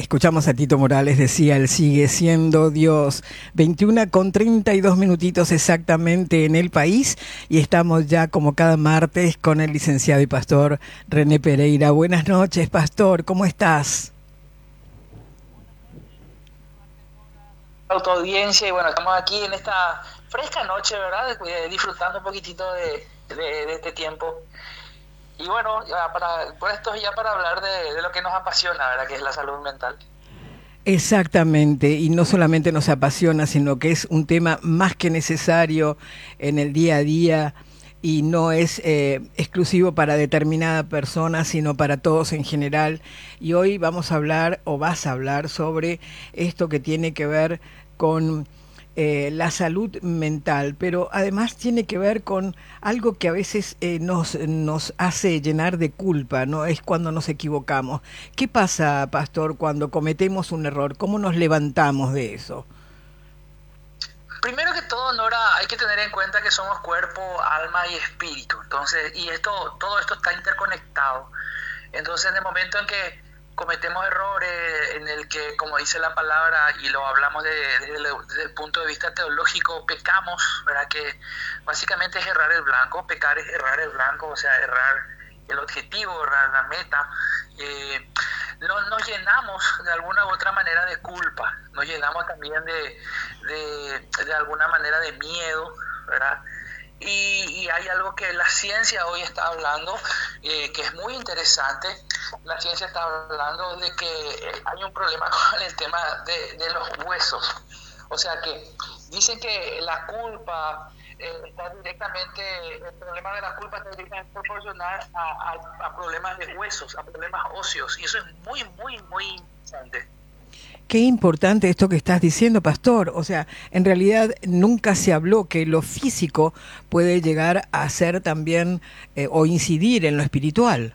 Escuchamos a Tito Morales, decía, Él sigue siendo Dios. 21:32 exactamente en el país y estamos ya como cada martes con el licenciado y pastor René Pereira. Buenas noches, pastor, ¿cómo estás? Audiencia y bueno, estamos aquí en esta fresca noche, ¿verdad? Disfrutando un poquitito de este tiempo. Y bueno, por esto ya para hablar de lo que nos apasiona, ¿verdad? Que es la salud mental. Exactamente, y no solamente nos apasiona, sino que es un tema más que necesario en el día a día y no es exclusivo para determinada persona, sino para todos en general. Y hoy vamos a hablar, o vas a hablar, sobre esto que tiene que ver con la salud mental, pero además tiene que ver con algo que a veces nos hace llenar de culpa, ¿no? Es cuando nos equivocamos. ¿Qué pasa, pastor, cuando cometemos un error? ¿Cómo nos levantamos de eso? Primero que todo, Nora, hay que tener en cuenta que somos cuerpo, alma y espíritu. Entonces, todo esto está interconectado. Entonces, en el momento en que cometemos errores, en el que, como dice la palabra, y lo hablamos desde el punto de vista teológico, pecamos, ¿verdad? Que básicamente es errar el blanco. Pecar es errar el blanco, o sea, errar el objetivo, errar la meta. Nos llenamos de alguna u otra manera de culpa, nos llenamos también de alguna manera de miedo, ¿verdad? Y hay algo que la ciencia hoy está hablando, que es muy interesante. La ciencia está hablando de que hay un problema con el tema de los huesos. O sea que dicen que la culpa está directamente, el problema de la culpa está directamente proporcional a problemas de huesos, a problemas óseos. Y eso es muy, muy, muy interesante. Qué importante esto que estás diciendo, pastor. O sea, en realidad nunca se habló que lo físico puede llegar a ser también o incidir en lo espiritual.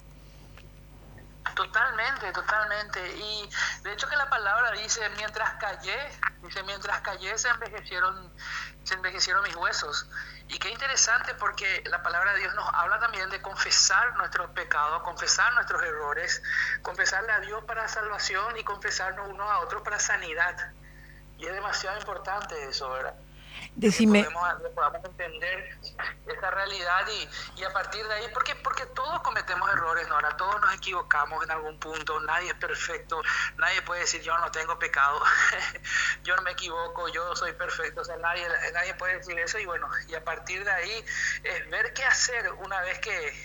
Totalmente, totalmente. Y de hecho que la palabra dice, mientras callé se envejecieron mis huesos. Y qué interesante porque la palabra de Dios nos habla también de confesar nuestros pecados, confesar nuestros errores, confesarle a Dios para salvación y confesarnos unos a otros para sanidad. Y es demasiado importante eso, ¿verdad? Decime. Que podamos entender esa realidad y a partir de ahí, porque todos cometemos errores, Nora, todos nos equivocamos en algún punto, nadie es perfecto, nadie puede decir yo no tengo pecado, yo no me equivoco, yo soy perfecto, o sea, nadie puede decir eso y bueno, y a partir de ahí es ver qué hacer una vez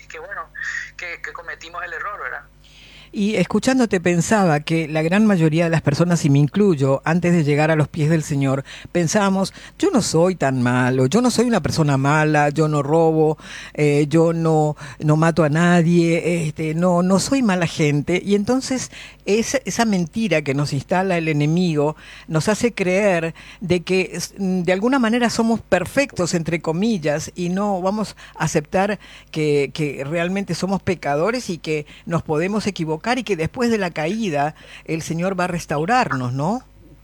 que cometimos el error, ¿verdad? Y escuchándote pensaba que la gran mayoría de las personas, y me incluyo, antes de llegar a los pies del Señor, pensábamos, yo no soy tan malo, yo no soy una persona mala, yo no robo, yo no mato a nadie, no soy mala gente. Y entonces esa mentira que nos instala el enemigo nos hace creer de que de alguna manera somos perfectos, entre comillas, y no vamos a aceptar que realmente somos pecadores y que nos podemos equivocar y que después de la caída el Señor va a restaurarnos, ¿no?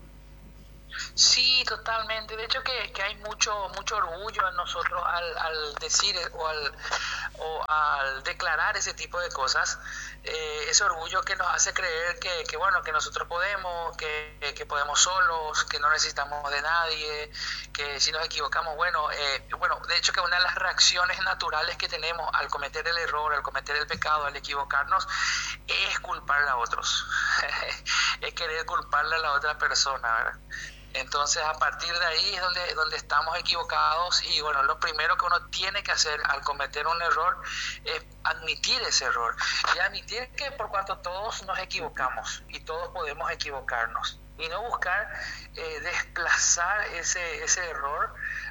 Sí, totalmente. De hecho que hay mucho orgullo en nosotros al decir o al declarar ese tipo de cosas. Ese orgullo que nos hace creer que bueno, que nosotros podemos, que podemos solos, que no necesitamos de nadie, que si nos equivocamos, bueno, de hecho que una de las reacciones naturales que tenemos al cometer el error, al cometer el pecado, al equivocarnos, es culpar a otros. Es querer culparle a la otra persona, ¿verdad? Entonces a partir de ahí es donde estamos equivocados y bueno, lo primero que uno tiene que hacer al cometer un error es admitir ese error y admitir que por cuanto todos nos equivocamos y todos podemos equivocarnos y no buscar desplazar ese error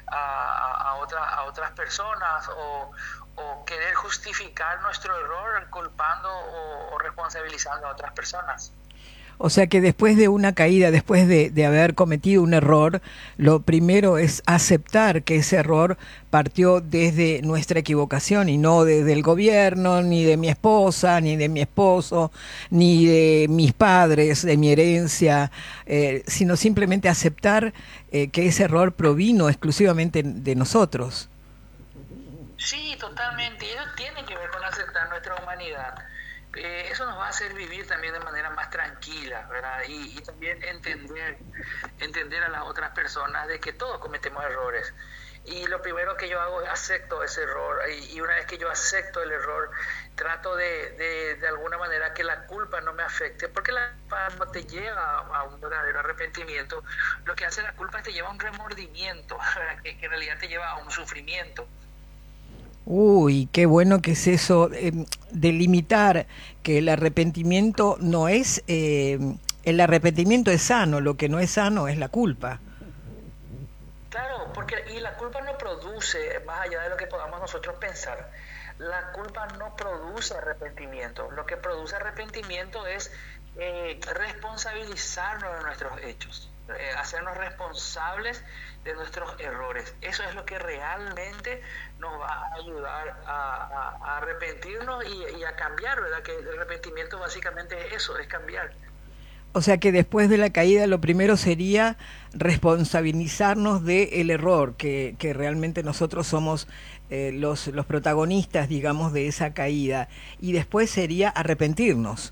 a otras personas o querer justificar nuestro error culpando o responsabilizando a otras personas. O sea que después de una caída, después de haber cometido un error, lo primero es aceptar que ese error partió desde nuestra equivocación y no desde el gobierno, ni de mi esposa, ni de mi esposo, ni de mis padres, de mi herencia, sino simplemente aceptar que ese error provino exclusivamente de nosotros. Sí, totalmente. Y eso tiene que ver con aceptar nuestra humanidad. eso nos va a hacer vivir también de manera más tranquila, ¿verdad? Y también entender a las otras personas de que todos cometemos errores. Y lo primero que yo hago es acepto ese error. Y una vez que yo acepto el error, trato de alguna manera que la culpa no me afecte, porque la culpa no te lleva a un verdadero arrepentimiento. Lo que hace la culpa es te lleva a un remordimiento, que en realidad te lleva a un sufrimiento. Uy, qué bueno que es eso, delimitar que el arrepentimiento no es, el arrepentimiento es sano, lo que no es sano es la culpa. Claro, porque y la culpa no produce, más allá de lo que podamos nosotros pensar, la culpa no produce arrepentimiento. Lo que produce arrepentimiento es responsabilizarnos de nuestros hechos, hacernos responsables de nuestros errores. Eso es lo que realmente nos va a ayudar a arrepentirnos y a cambiar, ¿verdad? Que el arrepentimiento básicamente es eso, es cambiar. O sea que después de la caída lo primero sería responsabilizarnos del error, que realmente nosotros somos los protagonistas, digamos, de esa caída. Y después sería arrepentirnos.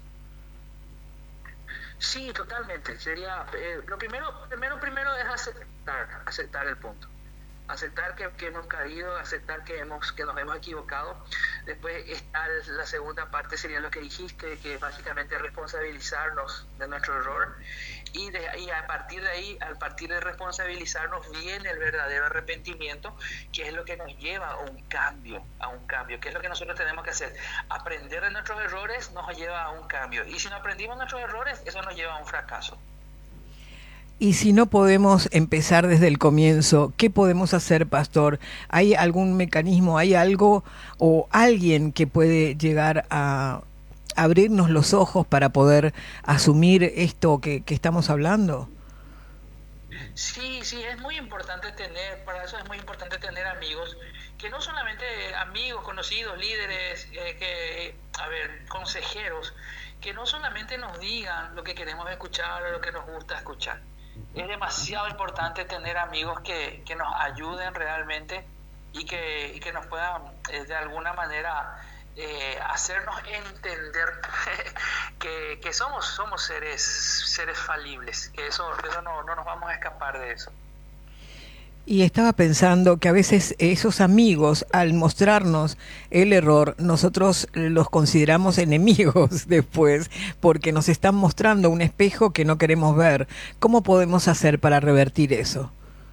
Sí, totalmente. Sería lo primero es aceptar el punto. Aceptar que hemos caído, aceptar que nos hemos equivocado. Después está la segunda parte, sería lo que dijiste, que básicamente responsabilizarnos de nuestro error. Y a partir de ahí, al partir de responsabilizarnos, viene el verdadero arrepentimiento, que es lo que nos lleva a un cambio, que es lo que nosotros tenemos que hacer. Aprender de nuestros errores nos lleva a un cambio. Y si no aprendimos nuestros errores, eso nos lleva a un fracaso. Y si no podemos empezar desde el comienzo, ¿qué podemos hacer, pastor? ¿Hay algún mecanismo, hay algo o alguien que puede llegar a abrirnos los ojos para poder asumir esto que estamos hablando? Sí, sí, es muy importante para eso es muy importante tener amigos, que no solamente amigos, conocidos, líderes, consejeros, que no solamente nos digan lo que queremos escuchar o lo que nos gusta escuchar. Es demasiado importante tener amigos que nos ayuden realmente y que nos puedan de alguna manera hacernos entender que somos seres falibles, que eso no nos vamos a escapar de eso. Y estaba pensando que a veces esos amigos, al mostrarnos el error, nosotros los consideramos enemigos después, porque nos están mostrando un espejo que no queremos ver. ¿Cómo podemos hacer para revertir eso?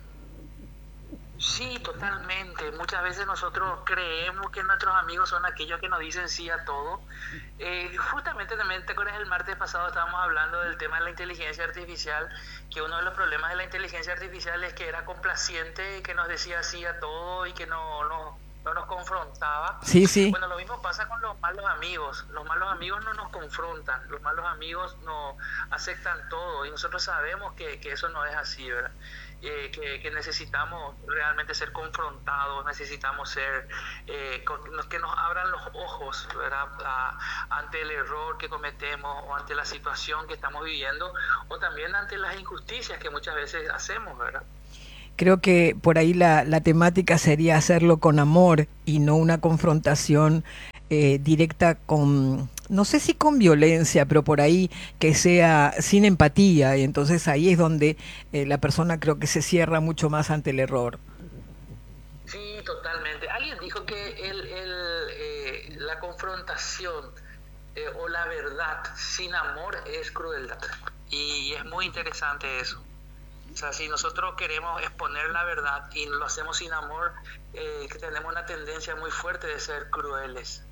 Sí, totalmente. Muchas veces nosotros creemos que nuestros amigos son aquellos que nos dicen sí a todo. Justamente también, ¿te acuerdas? El martes pasado estábamos hablando del tema de la inteligencia artificial, que uno de los problemas de la inteligencia artificial es que era complaciente y que nos decía sí a todo y que no nos confrontaba. Sí, sí. Bueno, lo mismo pasa con los malos amigos. Los malos amigos no nos confrontan, los malos amigos no aceptan todo y nosotros sabemos que eso no es así, ¿verdad? Que necesitamos realmente ser confrontados, necesitamos ser que nos abran los ojos, ¿verdad? Ante el error que cometemos o ante la situación que estamos viviendo o también ante las injusticias que muchas veces hacemos, ¿verdad? Creo que por ahí la temática sería hacerlo con amor y no una confrontación directa con, no sé si con violencia, pero por ahí que sea sin empatía. Y entonces ahí es donde la persona creo que se cierra mucho más ante el error. Sí, totalmente. Alguien dijo que la confrontación o la verdad sin amor es crueldad. Y es muy interesante eso. O sea, si nosotros queremos exponer la verdad y lo hacemos sin amor, que tenemos una tendencia muy fuerte de ser crueles,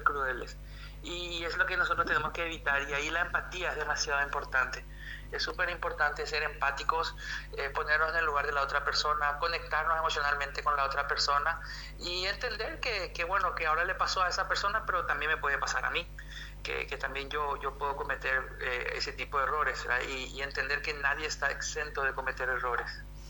Y es lo que nosotros tenemos que evitar. Y ahí la empatía es demasiado importante. Es súper importante ser empáticos, ponernos en el lugar de la otra persona, conectarnos emocionalmente con la otra persona y entender bueno, que ahora le pasó a esa persona, pero también me puede pasar a mí. Que también yo puedo cometer ese tipo de errores, ¿verdad? Y entender que nadie está exento de cometer errores.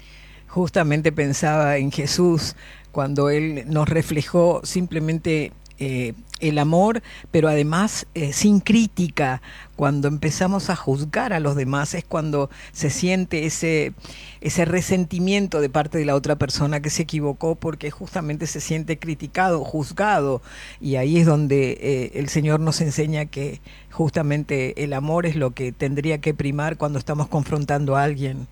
Justamente pensaba en Jesús cuando Él nos reflejó simplemente el amor, pero además sin crítica. Cuando empezamos a juzgar a los demás es cuando se siente ese resentimiento de parte de la otra persona que se equivocó, porque justamente se siente criticado, juzgado, y ahí es donde el Señor nos enseña que justamente el amor es lo que tendría que primar cuando estamos confrontando a alguien.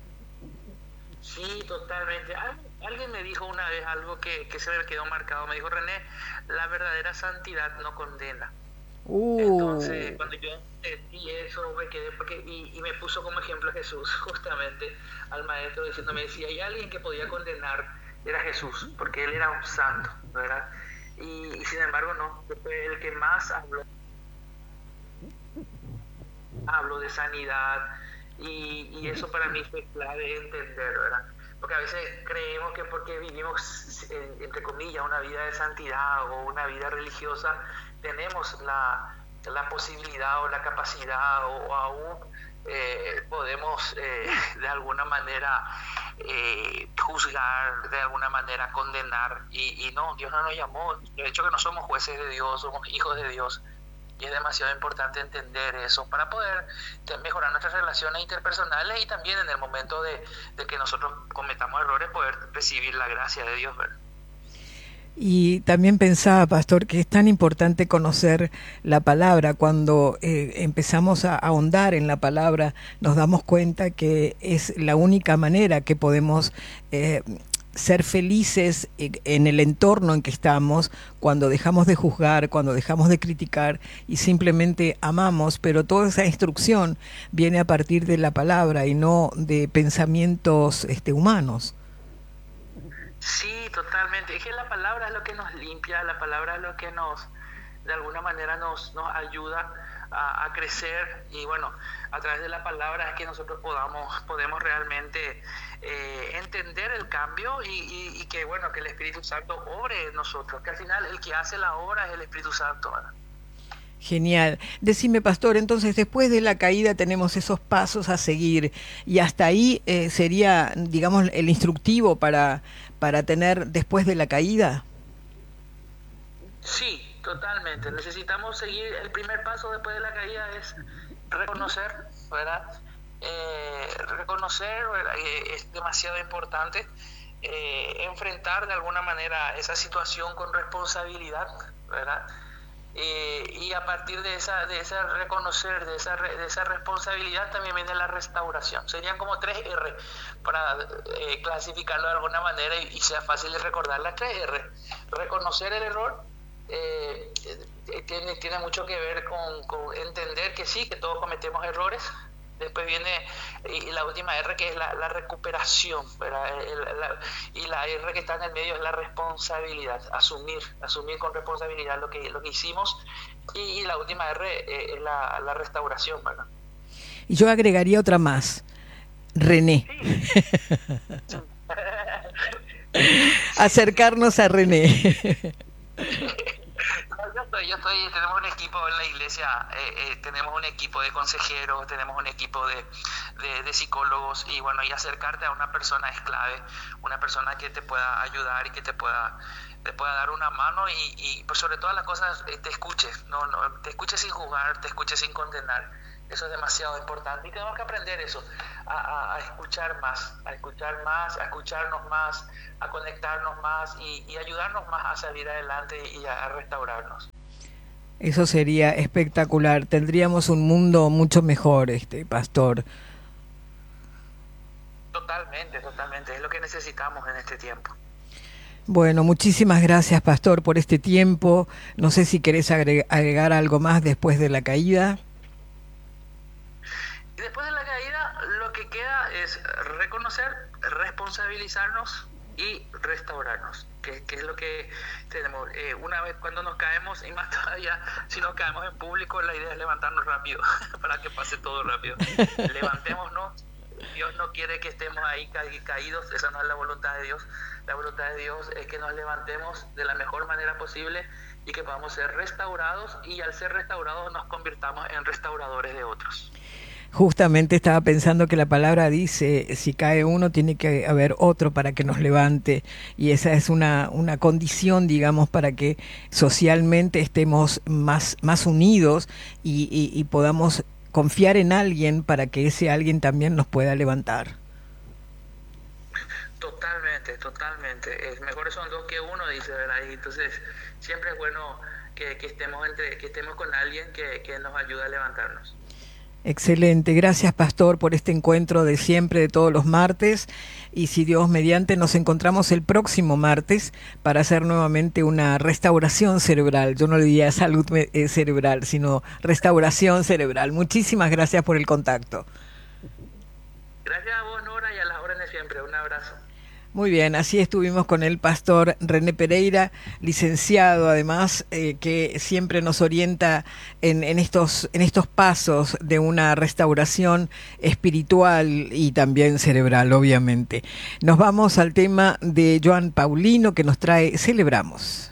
Sí, totalmente. Alguien me dijo una vez algo que se me quedó marcado. Me dijo, René, la verdadera santidad no condena. Entonces, cuando yo entendí eso, me quedé, y me puso como ejemplo a Jesús, justamente, al maestro, diciéndome, si hay alguien que podía condenar, era Jesús, porque él era un santo, ¿verdad? Y sin embargo, no, fue el que más habló de sanidad, y eso para mí fue clave entender, ¿verdad? Porque a veces creemos que porque vivimos, entre comillas, una vida de santidad o una vida religiosa, tenemos la posibilidad o la capacidad o aún podemos de alguna manera juzgar, de alguna manera condenar, y no, Dios no nos llamó. De hecho que no somos jueces de Dios, somos hijos de Dios. Y es demasiado importante entender eso para poder mejorar nuestras relaciones interpersonales y también en el momento de que nosotros cometamos errores poder recibir la gracia de Dios, ¿verdad? Y también pensaba, pastor, que es tan importante conocer la palabra. Cuando empezamos a ahondar en la palabra, nos damos cuenta que es la única manera que podemos ser felices en el entorno en que estamos, cuando dejamos de juzgar, cuando dejamos de criticar y simplemente amamos. Pero toda esa instrucción viene a partir de la palabra y no de pensamientos humanos. Sí, totalmente. Es que la palabra es lo que nos limpia, la palabra es lo que de alguna manera nos ayuda a crecer, y bueno, a través de la palabra es que nosotros podemos realmente entender el cambio y que bueno, que el Espíritu Santo obre en nosotros, que al final el que hace la obra es el Espíritu Santo, ¿verdad? Genial. Decime, pastor, entonces después de la caída tenemos esos pasos a seguir y hasta ahí sería, digamos, el instructivo para tener después de la caída. Sí, totalmente. Necesitamos seguir. El primer paso después de la caída es reconocer, ¿verdad? Reconocer, ¿verdad? Es demasiado importante. Enfrentar de alguna manera esa situación con responsabilidad, ¿verdad? Y a partir de esa reconocer, de esa responsabilidad también viene la restauración. Serían como 3R para clasificarlo de alguna manera y sea fácil de recordar. Las 3R: reconocer el error, tiene mucho que ver con entender que sí, que todos cometemos errores. Después viene y la última R, que es la recuperación, ¿verdad? Y la R que está en el medio es la responsabilidad, asumir con responsabilidad lo que hicimos, y la última R es la restauración, ¿verdad? Y yo agregaría otra más: René. Sí. Acercarnos a René. Yo estoy, tenemos un equipo en la iglesia, tenemos un equipo de consejeros, tenemos un equipo de psicólogos, y bueno, y acercarte a una persona es clave, una persona que te pueda ayudar y que te pueda dar una mano, y por sobre todas las cosas te escuche, no te escuche sin juzgar, te escuche sin condenar. Eso es demasiado importante y tenemos que aprender eso, a escuchar más, a escucharnos más, a conectarnos más y ayudarnos más a salir adelante y a restaurarnos. Eso sería espectacular. Tendríamos un mundo mucho mejor, pastor. Totalmente, es lo que necesitamos en este tiempo. Bueno, muchísimas gracias, pastor, por este tiempo. No sé si querés agregar algo más después de la caída. Y después de la caída, lo que queda es reconocer, responsabilizarnos y restaurarnos, que es lo que tenemos. Una vez cuando nos caemos, y más todavía si nos caemos en público, la idea es levantarnos rápido para que pase todo rápido. Levantémonos. Dios no quiere que estemos ahí caídos, esa no es la voluntad de Dios. La voluntad de Dios es que nos levantemos de la mejor manera posible y que podamos ser restaurados, y al ser restaurados nos convirtamos en restauradores de otros. Justamente estaba pensando que la palabra dice, si cae uno, tiene que haber otro para que nos levante, y esa es una condición, digamos, para que socialmente estemos más unidos y podamos confiar en alguien para que ese alguien también nos pueda levantar. Totalmente, totalmente. Es mejores son dos que uno, dice, ¿verdad? Y entonces siempre es bueno que estemos con alguien que nos ayude a levantarnos. Excelente, gracias Pastor por este encuentro de siempre, de todos los martes, y si Dios mediante nos encontramos el próximo martes para hacer nuevamente una restauración cerebral. Yo no le diría salud cerebral, sino restauración cerebral. Muchísimas gracias por el contacto. Gracias a vos, Nora, y a las órdenes siempre. Un abrazo. Muy bien, así estuvimos con el pastor René Pereira, licenciado además, que siempre nos orienta en estos pasos de una restauración espiritual y también cerebral, obviamente. Nos vamos al tema de Joan Paulino, que nos trae Celebramos.